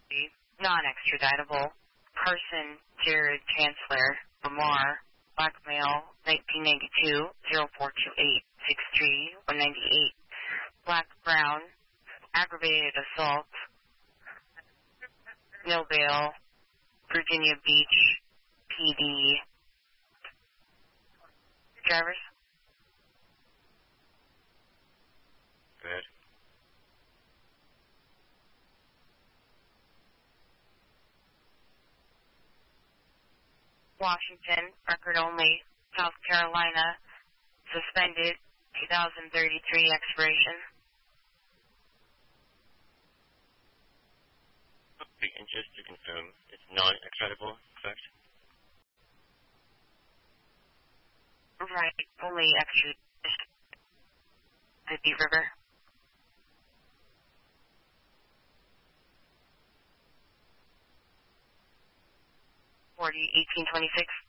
non-extraditable. Carson Jared Chancellor Lamar, black male, 1992, 0428 63 198. Black Brown, aggravated assault, Millvale, Virginia Beach, PD. Drivers? Good. Washington, record only. South Carolina, suspended, 2033 expiration. Okay, and just to confirm, it's non-extraditable, correct? Right, only extra. The Deep River. 40, 1826.